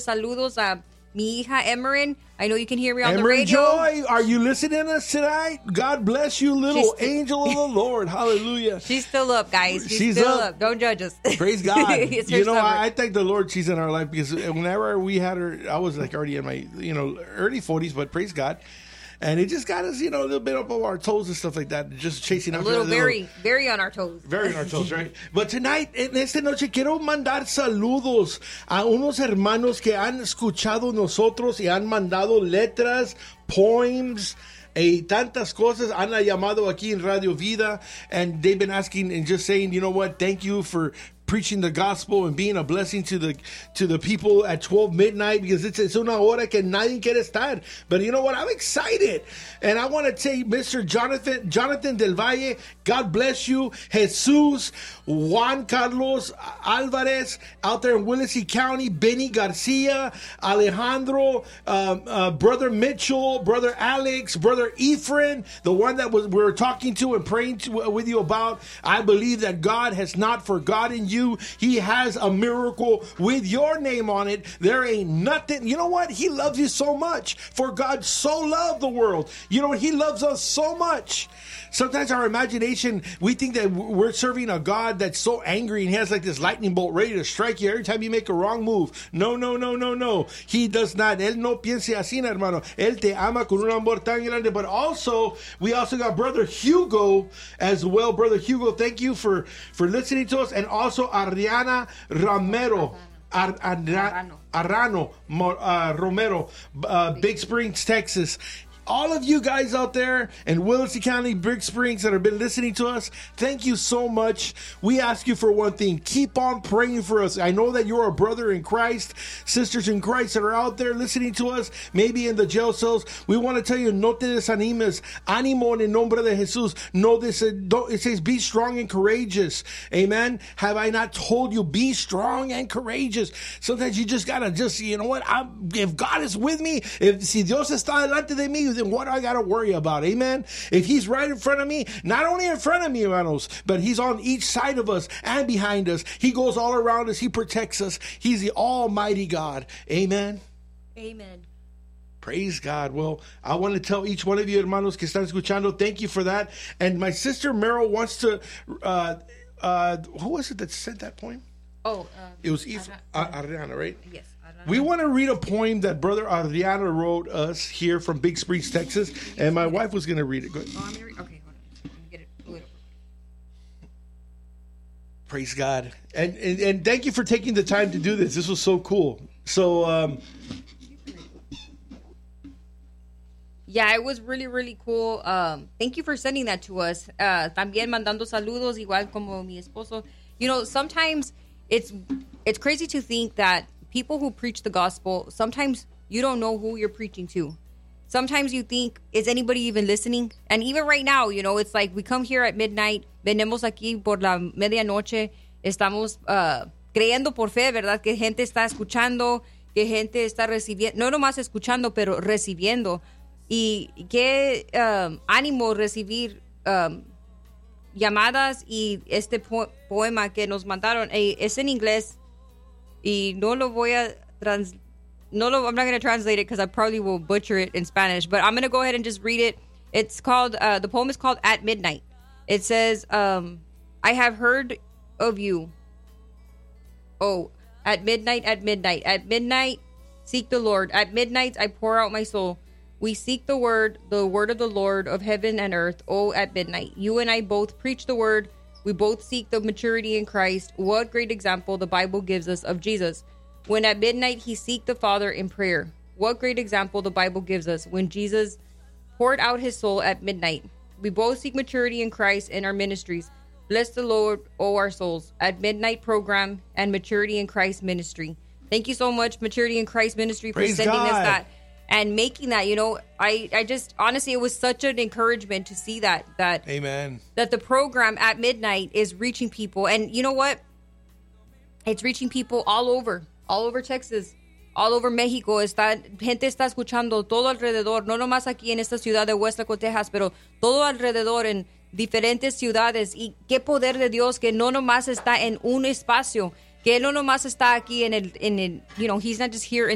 saludos a mi hija Emerin. I know you can hear me on the Emerin radio. Joy, are you listening to us tonight? God bless you, little angel of the Lord. Hallelujah. She's still up, guys. She's still up. Don't judge us. Praise God. It's her You know, summer. I thank the Lord she's in our life, because whenever we had her, I was like already in my, early 40s, but praise God. And it just got us, a little bit up on our toes and stuff like that, just chasing a after little, that very on our toes. Very on our toes, right? But tonight, en esta noche, quiero mandar saludos a unos hermanos que han escuchado nosotros y han mandado letras, poems, y tantas cosas. Han llamado aquí en Radio Vida, and they've been asking and just saying, you know what, thank you for preaching the gospel and being a blessing to the people at 12 midnight, because it's una hora que nadie quiere estar. But you know what? I'm excited. And I want to say, Mr. Jonathan Del Valle, God bless you. Jesus, Juan Carlos Alvarez out there in Willacy County, Benny Garcia, Alejandro, Brother Mitchell, Brother Alex, Brother Ephraim, the one that we were talking to and praying with you about. I believe that God has not forgotten you. He has a miracle with your name on it. There ain't nothing. You know what? He loves you so much. For God so loved the world. You know, He loves us so much. Sometimes our imagination, we think that we're serving a God that's so angry and He has like this lightning bolt ready to strike you every time you make a wrong move. No. He does not. Él no piensa así, hermano. Él te ama con un amor tan grande. But also, we also got Brother Hugo as well. Brother Hugo, thank you for listening to us. And also Ariana Romero. Arrano Romero, Big Springs, Texas. All of you guys out there in Willacy County, Big Springs, that have been listening to us, thank you so much. We ask you for one thing. Keep on praying for us. I know that you're a brother in Christ, sisters in Christ that are out there listening to us, maybe in the jail cells. We want to tell you, no te desanimes. Ánimo en el nombre de Jesús. It says, be strong and courageous. Amen. Have I not told you, be strong and courageous? Sometimes you just got to you know what? If God is with me, si Dios está delante de mí, then what do I got to worry about? Amen. If He's right in front of me, not only in front of me, hermanos, but He's on each side of us and behind us. He goes all around us. He protects us. He's the Almighty God. Amen. Amen. Praise God. Well, I want to tell each one of you, hermanos, que están escuchando, thank you for that. And my sister Meryl wants to, who was it that sent that poem? Oh, it was Ariana, right? Yes. We want to read a poem that Brother Adriana wrote us here from Big Springs, Texas, and my wife was going to read it. Go ahead. Oh, I'm gonna okay, hold on. Let me get it. Pull it up. Praise God. And thank you for taking the time to do this. This was so cool. So, yeah, it was really, really cool. Thank you for sending that to us. También mandando saludos, igual como mi esposo. You know, sometimes it's crazy to think that people who preach the gospel, sometimes you don't know who you're preaching to. Sometimes you think, is anybody even listening? And even right now, you know, it's like we come here at midnight, venimos aquí por la medianoche, estamos creyendo por fe, ¿verdad? Que gente está escuchando, que gente está recibiendo, no nomás escuchando, pero recibiendo. Y qué ánimo recibir llamadas y este poema que nos mandaron. Es en inglés. Y no lo voy a I'm not going to translate it because I probably will butcher it in Spanish, but I'm going to go ahead and just read it. It's called, the poem is called At Midnight. It says, I have heard of you. Oh, at midnight, seek the Lord. At midnight, I pour out my soul. We seek the word of the Lord of heaven and earth. Oh, at midnight, you and I both preach the word. We both seek the maturity in Christ. What great example the Bible gives us of Jesus. When at midnight he seeked the Father in prayer. What great example the Bible gives us when Jesus poured out his soul at midnight. We both seek maturity in Christ in our ministries. Bless the Lord, O our souls. At Midnight program and Maturity in Christ ministry. Thank you so much, Maturity in Christ ministry, for Praise sending God. us that and making that. You know, I just honestly, it was such an encouragement to see that Amen. That the program at midnight is reaching people. And you know what? It's reaching people all over Texas, all over Mexico. Gente está escuchando todo alrededor, no nomás aquí en esta ciudad de Hueslaco, Texas, pero todo alrededor en diferentes ciudades. Y qué poder de Dios que no nomás está en un espacio, que él no nomás está aquí en el, you know, he's not just here in